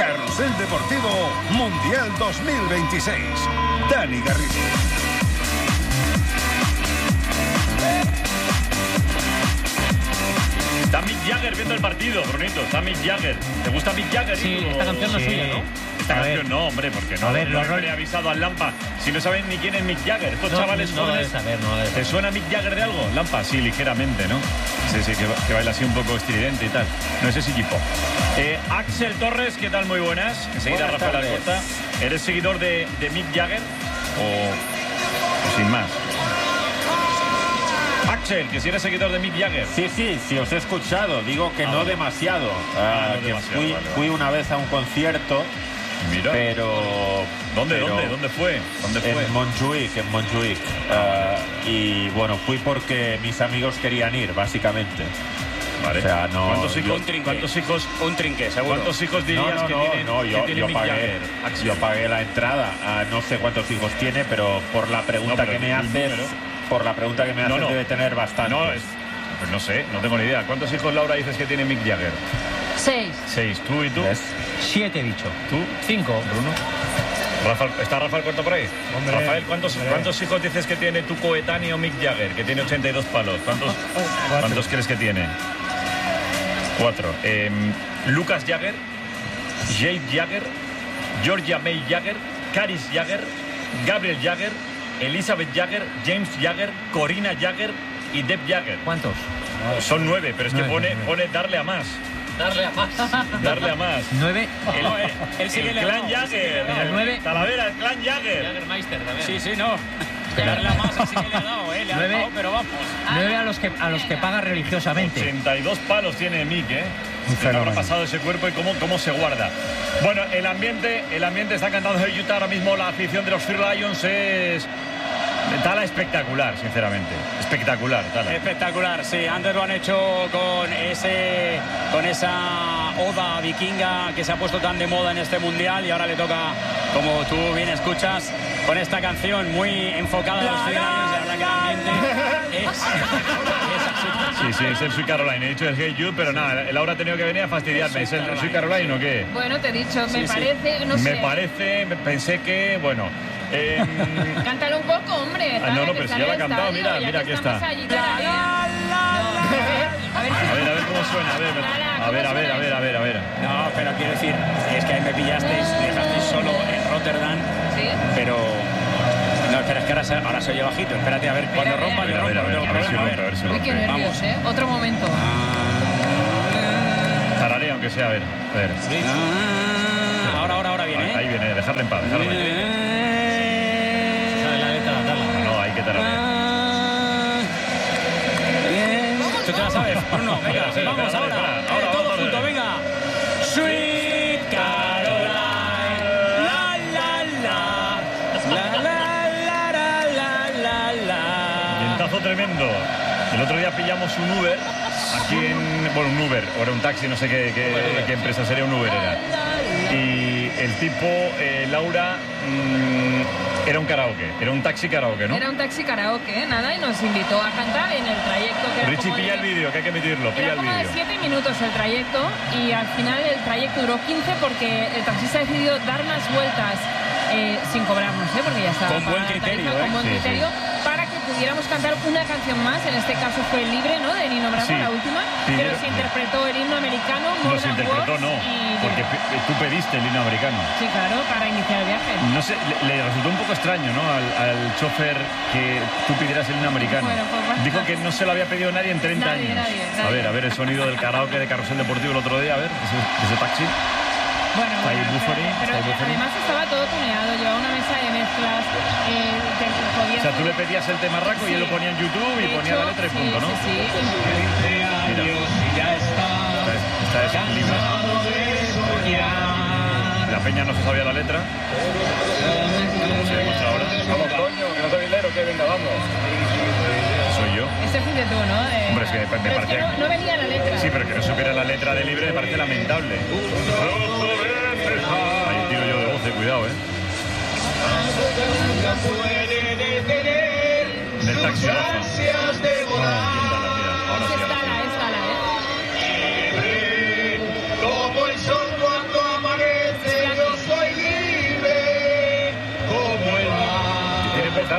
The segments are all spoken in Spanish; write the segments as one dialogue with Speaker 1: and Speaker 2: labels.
Speaker 1: Carrusel Deportivo Mundial 2026. Dani Garrido.
Speaker 2: Está Mick Jagger viendo el partido, Brunito. Está Mick Jagger. ¿Te gusta Mick Jagger?
Speaker 3: Sí, esta canción no es suya, ¿no?
Speaker 2: Esta canción no, hombre, porque no.
Speaker 3: A ver,
Speaker 2: no le he avisado al Lampa. Si no saben ni quién es Mick Jagger. Estos chavales jóvenes. ¿Te suena Mick Jagger de algo? Lampa, sí, ligeramente, ¿no? Sí, que baila así un poco estridente y tal. No sé si Gipo. Axel Torres, ¿qué tal? Muy buenas. Enseguida Rafael Alcorta. ¿Eres seguidor de Mick Jagger? O sin más. Axel, que si eres seguidor de Mick Jagger.
Speaker 4: Sí, os he escuchado. Digo que no demasiado.
Speaker 2: No
Speaker 4: que
Speaker 2: demasiado,
Speaker 4: fui una vez a un concierto.
Speaker 2: Mira.
Speaker 4: Pero...
Speaker 2: ¿Dónde fue?
Speaker 4: En Montjuic. Y bueno, fui porque mis amigos querían ir, básicamente.
Speaker 2: Vale.
Speaker 4: O sea, no...
Speaker 2: ¿Cuántos hijos?
Speaker 5: Un trinque, seguro.
Speaker 2: ¿Cuántos hijos dirías que tiene?
Speaker 4: Yo pagué la entrada. No sé cuántos hijos tiene, pero por la pregunta que me haces... debe tener bastante.
Speaker 2: Pues no sé, no tengo ni idea. ¿Cuántos hijos, Laura, dices que tiene Mick Jagger?
Speaker 6: 6.
Speaker 2: ¿Tú y tú?
Speaker 3: 7 he dicho.
Speaker 2: ¿Tú?
Speaker 3: 5.
Speaker 2: Bruno. ¿Está Rafael Corto por ahí? Hombre, Rafael, ¿cuántos hijos dices que tiene tu coetáneo Mick Jagger, que tiene 82 palos? ¿Cuántos crees que tiene? 4. Lucas Jagger, Jade Jagger, Georgia May Jagger, Caris Jagger, Gabriel Jagger, Elizabeth Jagger, James Jagger, Corina Jagger y Deb Jagger.
Speaker 3: ¿Cuántos?
Speaker 2: Son 9, pero es que pone darle a más.
Speaker 5: Darle a más.
Speaker 3: 9.
Speaker 5: El
Speaker 2: clan Jagger.
Speaker 3: El 9.
Speaker 2: Talavera, el clan Jagger.
Speaker 5: Jaggermeister también. Sí, no. Darle a más, así que le ha dado, le ha dado, pero vamos.
Speaker 3: 9 a los que paga religiosamente.
Speaker 2: 82 palos tiene Mick, ¿Qué habrá pasado ese cuerpo y cómo se guarda? Bueno, el ambiente está cantando en Utah ahora mismo. La afición de los Free Lions es... Tala espectacular, sinceramente. Espectacular, Tala.
Speaker 5: Espectacular, sí. Antes lo han hecho con esa oda vikinga que se ha puesto tan de moda en este mundial, y ahora le toca, como tú bien escuchas, con esta canción muy enfocada a los Free Lions. La verdad que el ambiente es así.
Speaker 2: Sí, es el Sweet Caroline. He dicho el Hey Jude, pero nada, Laura ha tenido que venir a fastidiarme. ¿Es el Sweet Caroline o qué?
Speaker 6: Bueno, te he dicho, me parece,
Speaker 2: pensé que, bueno...
Speaker 6: Cántalo un poco, hombre.
Speaker 2: No, pero si ya lo ha cantado, mira, aquí está.
Speaker 6: A
Speaker 2: ver cómo suena, a ver.
Speaker 5: No, pero quiero decir, es que ahí me pillasteis, me dejasteis solo en Rotterdam. Sí. Pero... No, espera, es que ahora se oye bajito. Espérate, a ver, cuando rompa, yo rompo.
Speaker 2: A ver si
Speaker 6: Uy, qué nervios, Otro momento.
Speaker 2: Tararea, aunque sea, a ver.
Speaker 5: Ahora viene,
Speaker 2: Ahí viene, dejarle en paz, No, hay que tararear.
Speaker 5: ¿Tú te la sabes? No, venga, vamos ahora. Todos juntos, venga. Sweet Caroline.
Speaker 2: Vientazo tremendo. El otro día pillamos un Uber aquí un Uber, o era un taxi, no sé qué empresa sería, un Uber era. Y el tipo, Laura, era un karaoke, era un taxi karaoke, ¿no?
Speaker 6: Era un taxi karaoke, nada, y nos invitó a cantar en el trayecto que era.
Speaker 2: Richie, pilla el vídeo, que hay que emitirlo, pilla el vídeo.
Speaker 6: Era como de 7 minutos el trayecto, y al final el trayecto duró 15 porque el taxista ha decidido dar más vueltas sin cobrarnos, porque ya estaba
Speaker 5: con buen criterio,
Speaker 6: con buen criterio, para que pudiéramos cantar una canción más. En este caso fue Libre, ¿no?, de Nino Bravo, la última, pero se interpretó el himno americano.
Speaker 2: No se interpretó, no, porque tú pediste el himno americano.
Speaker 6: Sí, claro, para iniciar el viaje.
Speaker 2: No sé, le resultó un poco extraño, ¿no?, al chofer que tú pidieras el himno americano. Bueno, pues dijo que no se lo había pedido nadie en 30 años. Nadie. A ver el sonido del karaoke de Carrusel Deportivo el otro día, a ver, ese taxi.
Speaker 6: Bueno, pero además estaba todo tuneado, llevaba una mesa de mezclas.
Speaker 2: O sea, tú le pedías el tema raco y él lo ponía en YouTube y ponía la letra y punto, ¿no?
Speaker 6: Sí.
Speaker 2: Mira. Esta es libre. La peña no se sabía la letra. ¿Cómo se demuestra ahora? Vamos, coño, que no te dinero, que venga, vamos. Soy yo.
Speaker 6: Este fuiste tú, ¿no?
Speaker 2: Hombre, es que me parecía...
Speaker 6: Es que no venía la letra.
Speaker 2: Sí, pero que no supiera la letra de Libre me parece lamentable. Ahí tiro yo de voz, cuidado, Del taxi, Rafa. Ahora sí.
Speaker 6: Es Tala,
Speaker 7: como el sol cuando amanece.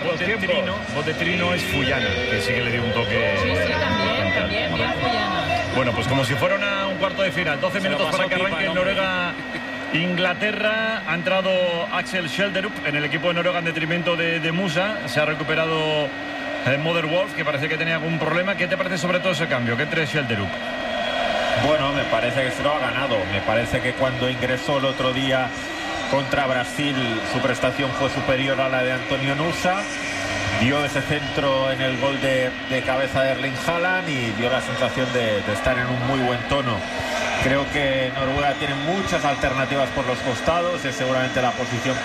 Speaker 2: Bote Trino es Fuyana, que sí que le dio un toque.
Speaker 6: Sí, también, bien Fuyana.
Speaker 2: Bueno, pues como si fuera un cuarto de final. 12 minutos para que arranque Noruega-Inglaterra. Ha entrado Axel Schelderup en el equipo de Noruega en detrimento de Musa. Se ha recuperado Mother Wolf, que parece que tenía algún problema. ¿Qué te parece sobre todo ese cambio? ¿Qué entre Schelderup?
Speaker 4: Bueno, me parece que se lo ha ganado. Me parece que cuando ingresó el otro día contra Brasil, su prestación fue superior a la de Antonio Nusa. Dio ese centro en el gol de cabeza de Erling Haaland y dio la sensación de estar en un muy buen tono. Creo que Noruega tiene muchas alternativas por los costados. Es seguramente la posición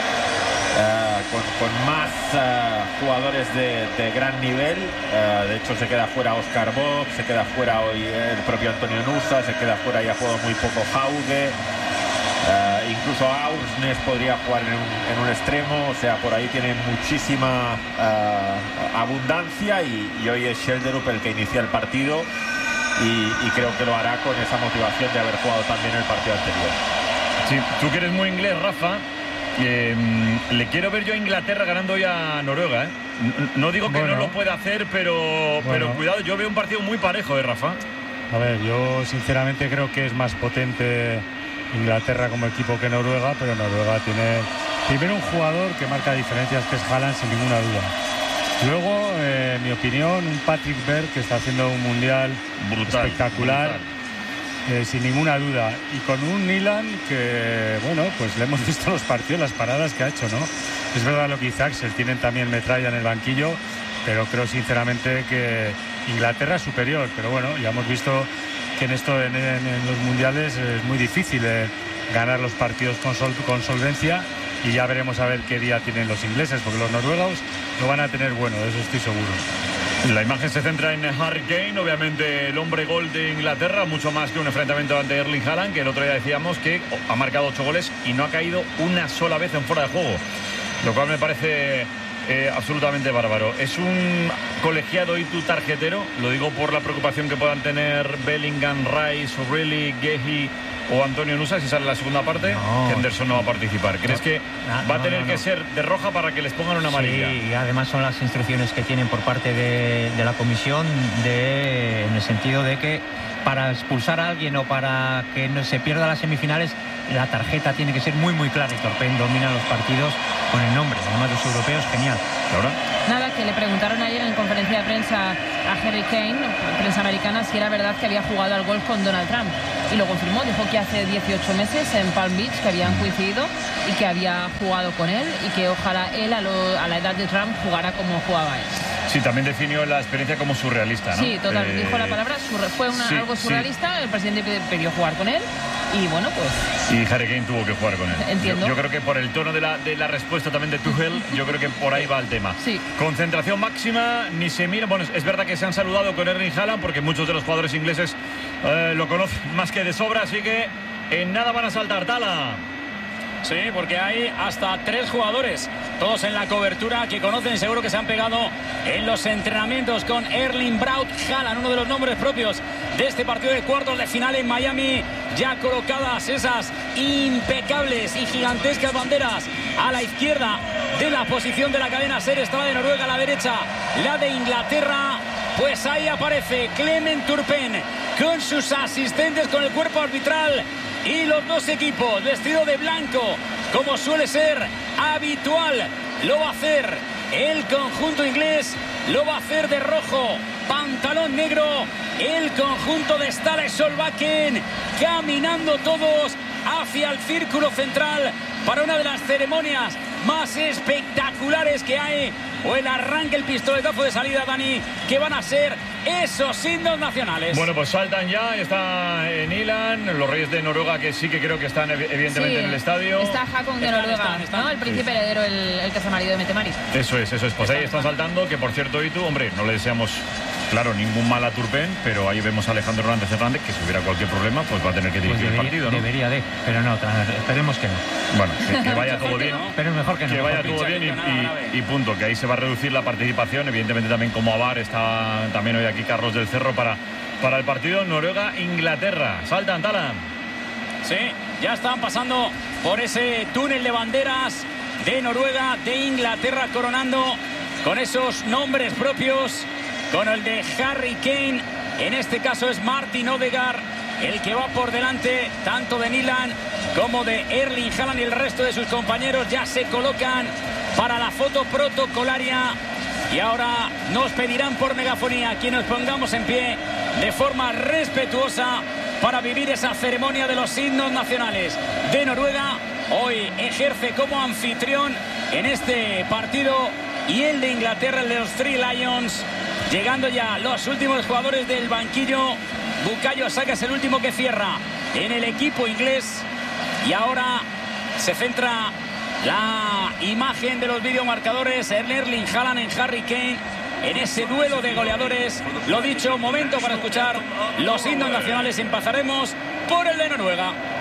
Speaker 4: con más jugadores de gran nivel. De hecho, se queda fuera Oscar Bob, se queda fuera hoy el propio Antonio Nusa, se queda fuera y ha jugado muy poco Hauge. Incluso Aursnes podría jugar en un extremo, o sea, por ahí tiene muchísima abundancia y hoy es Schelderup el que inicia el partido y creo que lo hará con esa motivación de haber jugado también el partido anterior.
Speaker 2: Sí, tú que eres muy inglés, Rafa, le quiero ver yo a Inglaterra ganando hoy a Noruega, ¿eh? No digo que no lo pueda hacer, pero cuidado, yo veo un partido muy parejo, Rafa.
Speaker 7: A ver, yo sinceramente creo que es más potente Inglaterra como equipo que Noruega, pero Noruega tiene primero un jugador que marca diferencias, que es Haaland, sin ninguna duda. Luego, en mi opinión, un Patrick Berg que está haciendo un mundial espectacular, sin ninguna duda. Y con un Nyland que, bueno, pues le hemos visto los partidos, las paradas que ha hecho, ¿no? Es verdad lo que dice Axel, tienen también metralla en el banquillo, pero creo sinceramente que Inglaterra es superior. Pero bueno, ya hemos visto que en los mundiales es muy difícil ganar los partidos con solvencia y ya veremos a ver qué día tienen los ingleses, porque los noruegos lo van a tener bueno, de eso estoy seguro.
Speaker 2: La imagen se centra en Harry Kane, obviamente el hombre gol de Inglaterra, mucho más que un enfrentamiento ante Erling Haaland, que el otro día decíamos que ha marcado 8 goles y no ha caído una sola vez en fuera de juego, lo cual me parece absolutamente bárbaro. Es un colegiado y tu tarjetero, lo digo por la preocupación que puedan tener Bellingham, Rice, O'Reilly, Gehi o Antonio Nusa si sale la segunda parte. Henderson no va a participar. ¿Crees que va a tener que ser de roja para que les pongan una amarilla?
Speaker 3: Sí, y además son las instrucciones que tienen por parte de la comisión en el sentido de que para expulsar a alguien o para que no se pierda las semifinales, la tarjeta tiene que ser muy muy clara, y Torpen domina los partidos con el nombre, además de los europeos, genial.
Speaker 2: ¿Ahora?
Speaker 6: Nada, que le preguntaron ayer en conferencia de prensa a Harry Kane, prensa americana, si era verdad que había jugado al golf con Donald Trump, y lo confirmó. Dijo que hace 18 meses en Palm Beach que habían coincidido y que había jugado con él y que ojalá él a la edad de Trump jugara como jugaba él.
Speaker 2: Sí, también definió la experiencia como surrealista, ¿no?
Speaker 6: Sí, total, dijo la palabra, fue algo surrealista, el presidente pidió jugar con él y bueno, pues...
Speaker 2: Y Harry Kane tuvo que jugar con él.
Speaker 6: Entiendo.
Speaker 2: Yo creo que por el tono de la respuesta también de Tuchel, yo creo que por ahí va el tema.
Speaker 6: Sí.
Speaker 2: Concentración máxima, ni se mira. Bueno, es verdad que se han saludado con Erling Haaland porque muchos de los jugadores ingleses lo conocen más que de sobra, así que en nada van a saltar. Tala.
Speaker 5: Sí, porque hay hasta 3 jugadores, todos en la cobertura, que conocen y seguro que se han pegado en los entrenamientos con Erling Braut Haaland, uno de los nombres propios de este partido de cuartos de final en Miami. Ya colocadas esas impecables y gigantescas banderas a la izquierda de la posición de la cadena SER, está la de Noruega, a la derecha la de Inglaterra. Pues ahí aparece Clement Turpen con sus asistentes, con el cuerpo arbitral y los dos equipos vestidos de blanco, como suele ser habitual. Lo va a hacer el conjunto inglés, lo va a hacer de rojo, pantalón negro, el conjunto de Ståle Solbakken, caminando todos hacia el círculo central para una de las ceremonias más espectaculares que hay, o el arranque, el pistoletazo de salida, Dani, que van a ser esos himnos nacionales.
Speaker 2: Bueno, pues saltan ya, está Nyland, los Reyes de Noruega, que sí que creo que están evidentemente en el estadio.
Speaker 6: Está Hakon de Noruega, ¿no? El príncipe heredero, el que es el marido de Mette Marit.
Speaker 2: Eso es. Pues ahí están saltando, que por cierto, y tú, hombre, no le deseamos, claro, ningún mal a Turpen, pero ahí vemos a Alejandro Hernández, que si hubiera cualquier problema, pues va a tener que dirigir el partido, ¿no?
Speaker 3: Debería pero no, esperemos que no.
Speaker 2: Bueno, que vaya todo bien.
Speaker 3: Pero es mejor que no.
Speaker 2: Que vaya todo bien y punto, que ahí se va a reducir la participación. Evidentemente también como Avar está también hoy aquí Carlos del Cerro para el partido Noruega-Inglaterra. Saltan, Tala.
Speaker 5: Sí, ya están pasando por ese túnel de banderas de Noruega, de Inglaterra, coronando con esos nombres propios, con el de Harry Kane. En este caso es Martin Odegaard el que va por delante, tanto de Nyland como de Erling Haaland, y el resto de sus compañeros ya se colocan para la foto protocolaria. Y ahora nos pedirán por megafonía que nos pongamos en pie de forma respetuosa para vivir esa ceremonia de los himnos nacionales de Noruega. Hoy ejerce como anfitrión en este partido, y el de Inglaterra, el de los Three Lions. Llegando ya los últimos jugadores del banquillo. Bukayo Saka es el último que cierra en el equipo inglés. Y ahora se centra la imagen de los videomarcadores en Erling Haaland, en Harry Kane, en ese duelo de goleadores. Lo dicho, momento para escuchar los himnos nacionales. Empezaremos por el de Noruega.